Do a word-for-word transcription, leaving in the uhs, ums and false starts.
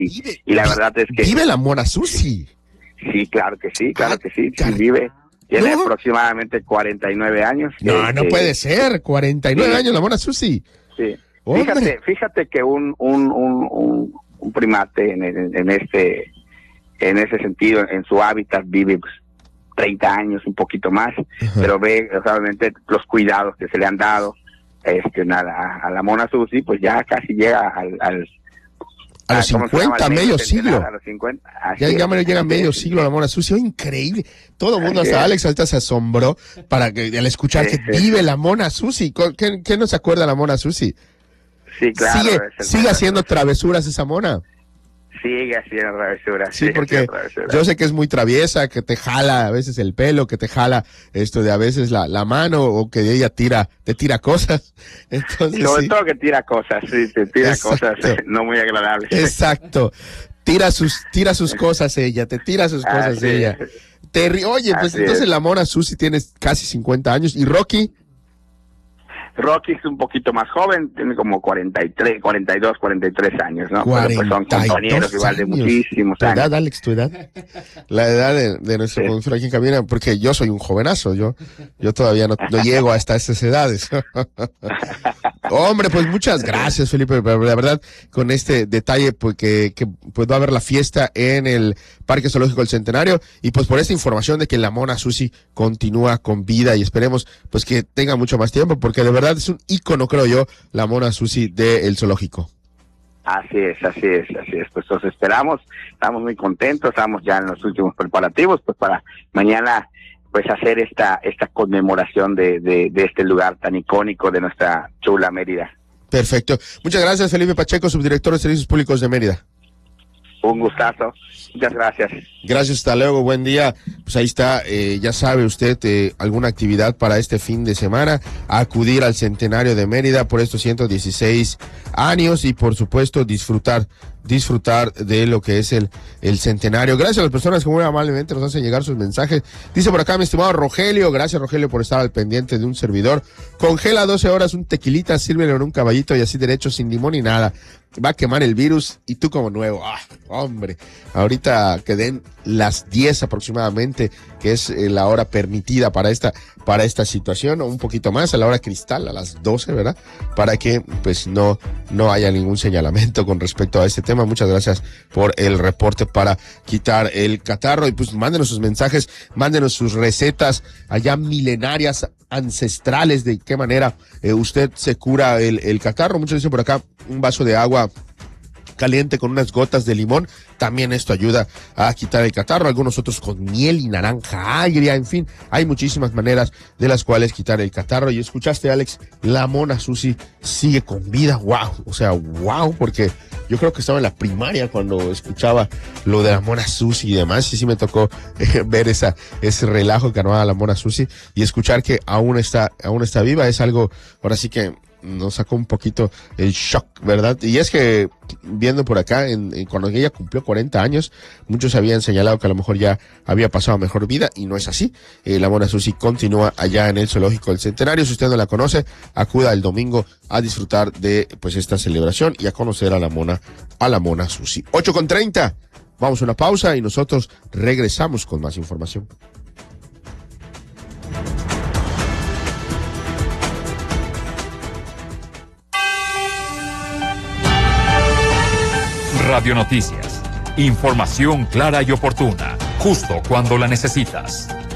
y, vive, y la verdad es que... ¿Vive la Mona Susi? Sí, claro que sí, claro ah, que sí, car... sí vive. Tiene no. aproximadamente cuarenta y nueve años. No, que, no que, puede ser, cuarenta y nueve sí. años la Mona Susi. Sí, Hombre. fíjate, fíjate que un, un, un, un, un primate en, en, en este, en ese sentido, en su hábitat vive pues, treinta años, un poquito más, Ajá. pero ve, obviamente, los cuidados que se le han dado este, a, la, a la Mona Susi, pues ya casi llega al... al a los cincuenta, medio siglo. A los cincuenta, ya ya me llega medio siglo a la Mona Susi. Oh, increíble. Todo el mundo, hasta es. Alex ahorita se asombró para que al escuchar sí, que sí, vive sí. la Mona Susi. ¿Qué, qué no se acuerda la Mona Susi? Sí, claro. ¿Sigue, sigue haciendo travesuras esa mona? Sigue haciendo travesuras. Sí, porque travesuras. Yo sé que es muy traviesa, que te jala a veces el pelo, que te jala esto de a veces la, la mano, o que ella tira, te tira cosas. Entonces, Sobre sí. todo que tira cosas, sí, te tira Exacto. cosas no muy agradables. Exacto. Tira sus, tira sus cosas ella, te tira sus cosas Así ella. Te ri Oye, pues Así entonces es. la Mona Susi tiene casi cincuenta años. ¿Y Rocky? Rocky es un poquito más joven, tiene como cuarenta y tres, cuarenta y dos, cuarenta y tres años, ¿no? Pero pues son compañeros igual de muchísimos ¿Tu años. edad, Alex, tu edad? La edad de, de nuestro sí. conductor aquí en cabina, porque yo soy un jovenazo, yo yo todavía no, no llego hasta esas edades. Hombre, pues muchas gracias, Felipe, pero la verdad, con este detalle, pues que, que pues va a haber la fiesta en el Parque Zoológico del Centenario, y pues por esta información de que la Mona Susi continúa con vida, y esperemos pues que tenga mucho más tiempo, porque de verdad es un ícono, creo yo, la Mona Susi del zoológico. Así es, así es, así es, pues los esperamos, estamos muy contentos, estamos ya en los últimos preparativos, pues para mañana pues hacer esta esta conmemoración de, de, de este lugar tan icónico de nuestra chula Mérida. Perfecto. Muchas gracias, Felipe Pacheco, subdirector de Servicios Públicos de Mérida. Un gustazo. Muchas gracias. Gracias, hasta luego, buen día. Pues ahí está, eh, ya sabe usted, eh, alguna actividad para este fin de semana, acudir al Centenario de Mérida por estos ciento dieciséis años y por supuesto disfrutar, disfrutar de lo que es el, el centenario. Gracias a las personas que muy amablemente nos hacen llegar sus mensajes. Dice por acá mi estimado Rogelio, gracias Rogelio por estar al pendiente de un servidor. Congela doce horas un tequilita, sírvelo en un caballito y así derecho, sin limón ni nada. Va a quemar el virus y tú como nuevo. Ah, hombre, ahorita que den las diez aproximadamente, que es eh, la hora permitida para esta para esta situación, o un poquito más, a la hora cristal, a las doce, ¿verdad? Para que pues no no haya ningún señalamiento con respecto a este tema. Muchas gracias por el reporte para quitar el catarro, y pues mándenos sus mensajes, mándenos sus recetas allá milenarias, ancestrales, de qué manera eh, usted se cura el, el catarro. Muchos dicen por acá, un vaso de agua caliente con unas gotas de limón, también esto ayuda a quitar el catarro. Algunos otros con miel y naranja agria, en fin, hay muchísimas maneras de las cuales quitar el catarro. Y escuchaste, Alex, la Mona Susi sigue con vida. Wow, o sea, wow, porque yo creo que estaba en la primaria cuando escuchaba lo de la Mona Susi y demás, y sí me tocó eh, ver esa ese relajo que armaba la Mona Susi, y escuchar que aún está aún está viva es algo, ahora sí que nos sacó un poquito el shock, ¿verdad? Y es que, viendo por acá, en, en, cuando ella cumplió cuarenta años, muchos habían señalado que a lo mejor ya había pasado mejor vida, y no es así. Eh, la Mona Susi continúa allá en el Zoológico del Centenario. Si usted no la conoce, acuda el domingo a disfrutar de pues esta celebración y a conocer a la Mona, a la Mona Susi. ocho con treinta, vamos a una pausa y nosotros regresamos con más información. Radio Noticias. Información clara y oportuna, justo cuando la necesitas.